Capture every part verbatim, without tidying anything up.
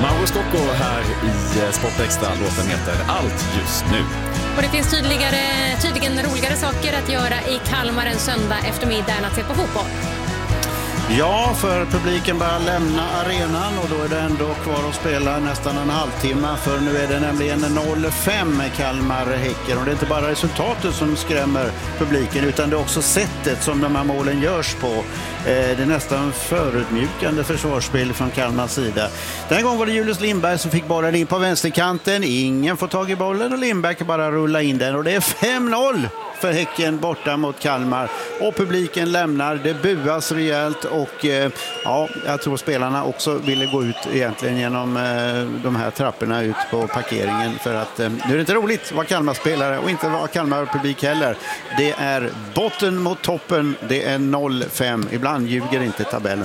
Mauro Scocco här i Sportextra. Låten heter Allt just nu. Och det finns tydligare, tydligen roligare saker att göra i Kalmar en söndag eftermiddag än att se på fotboll. Ja, för publiken börjar lämna arenan och då är det ändå kvar att spela nästan en halvtimme. För nu är det nämligen noll fem Kalmar-Häcken. Och det är inte bara resultatet som skrämmer publiken utan det är också sättet som de här målen görs på. Det är nästan förutmjukande försvarsspel från Kalmars sida. Den här gången var det Julius Lindberg som fick bollen in på vänsterkanten. Ingen får tag i bollen och Lindberg kan bara rulla in den. Och det är fem noll för Häcken borta mot Kalmar. Och publiken lämnar. Det buas rejält och eh, ja, jag tror spelarna också ville gå ut egentligen genom eh, de här trapporna ut på parkeringen. För att eh, nu är det inte roligt att vara Kalmar-spelare och inte vara Kalmar-publik heller. Det är botten mot toppen. Det är noll fem. Ibland ljuger inte tabellen.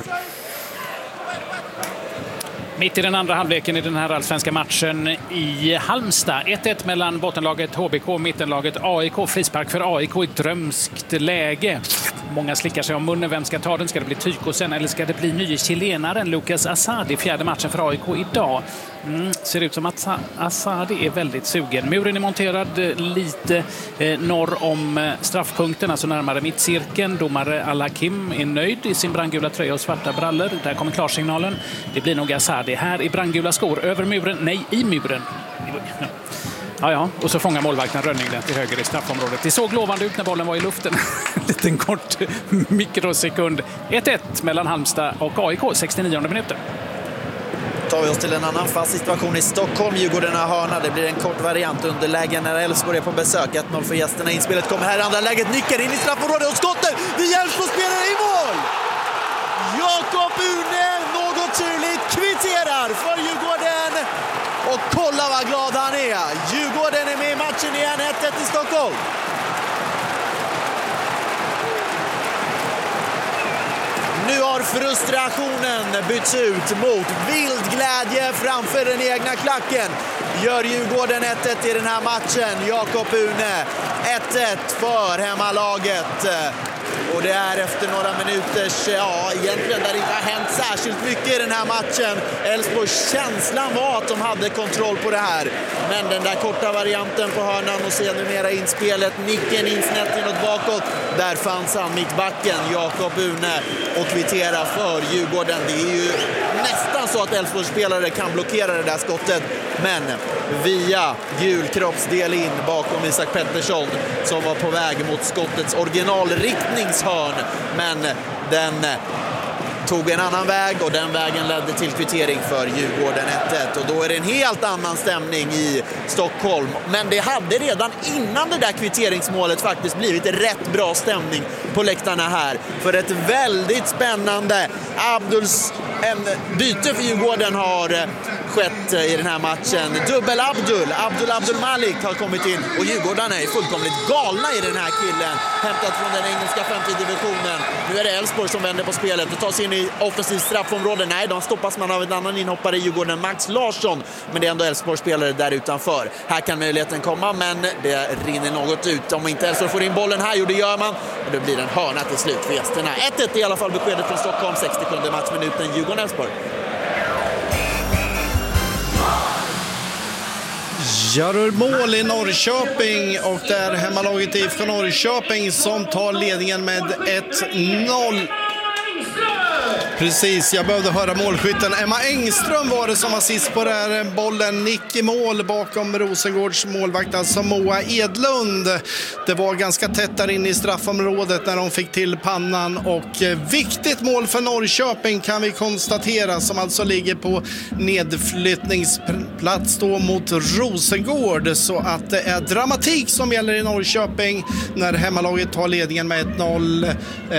Mitt i den andra halvleken i den här allsvenska matchen i Halmstad. ett ett mellan bottenlaget H B K och mittenlaget A I K. Frispark för A I K i drömskt läge. Många slickar sig om munnen. Vem ska ta den? Ska det bli Tykosen eller ska det bli nye chilenaren Lucas Asadi? Fjärde matchen för A I K idag. Mm, ser ut som att Asadi är väldigt sugen. Muren är monterad lite eh, norr om eh, straffpunkten, alltså närmare mittcirkeln. Domare Al-Hakim är nöjd i sin brandgula tröja och svarta brallor. Där kommer klarsignalen. Det blir nog Asadi här i brandgula skor. Över muren, nej i muren. Ja. Ja, ja, och så fångar målvakten Rönning den till höger i straffområdet. Det såg lovande ut när bollen var i luften. En liten kort mikrosekund. ett ett mellan Halmstad och A I K, sextionionde minuten. Tar vi oss till en annan fast situation i Stockholm. Djurgården har hörna. Det blir en kort variant under lägen när Elfsborg är på besök. ett noll för gästerna. Inspelet kommer här. Andra läget nickar in i straffområdet och skottet. Vi Elfsborg spelar i mål! Jakob Une, något turligt, kvitterar för Djurgården. Och kolla vad glad han är. Djurgården är med i matchen igen. ett ett i Stockholm. Nu har frustrationen bytts ut mot vild glädje framför den egna klacken. Gör Djurgården ett ett i den här matchen. Jakob Une, ett ett för hemmalaget. Och det är efter några minuters, ja egentligen där det inte har hänt särskilt mycket i den här matchen. Elfsborgs känslan var att de hade kontroll på det här. Men den där korta varianten på hörnan och sedermera inspelet, nicken insnett inåt bakåt. Där fanns han mittbacken, Jakob Une, och kvittera för Djurgården. Det är ju nästan så att Elfsborgs spelare kan blockera det där skottet. Men via hjulkroppsdel in bakom Isak Pettersson som var på väg mot skottets originalriktningshörn. Men den tog en annan väg och den vägen ledde till kvittering för Djurgården ett ett. Och då är det en helt annan stämning i Stockholm. Men det hade redan innan det där kvitteringsmålet faktiskt blivit rätt bra stämning på läktarna här. För ett väldigt spännande Abduls, en byte för Djurgården har skett i den här matchen. Dubbel Abdul, Abdul Abdul Malik har kommit in och Djurgården är fullkomligt galna i den här killen. Hämtat från den engelska femte divisionen. Nu är det Elfsborg som vänder på spelet och tar sig in i offensivt straffområde. Nej, de stoppas man av en annan inhoppare i Djurgården, Max Larsson. Men det är ändå Elfsborg spelare där utanför. Här kan möjligheten komma, men det rinner något ut. Om inte Elfsborg får in bollen här, jo det gör man. Och det blir en hörna till slut för gästerna. ett ett i alla fall beskedet från Stockholm, sextiosjunde matchminuten, Djurgården-Elfsborg. Gör mål i Norrköping och det är hemmalaget I F K Norrköping som tar ledningen med ett noll. Precis, jag behövde höra målskytten. Emma Engström var det som var sist på den här bollen. Nick i mål bakom Rosengårds målvakt, alltså Moa Edlund. Det var ganska tätt där inne i straffområdet när de fick till pannan. Och viktigt mål för Norrköping kan vi konstatera, som alltså ligger på nedflyttningsplats då mot Rosengård. Så att det är dramatik som gäller i Norrköping när hemmalaget tar ledningen med ett noll.